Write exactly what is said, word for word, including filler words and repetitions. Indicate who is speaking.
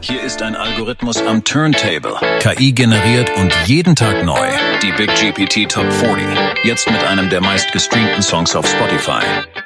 Speaker 1: Hier ist ein Algorithmus am Turntable. K I generiert und jeden Tag neu. Die Big G P T Top vierzig. Jetzt mit einem der meistgestreamten Songs auf Spotify.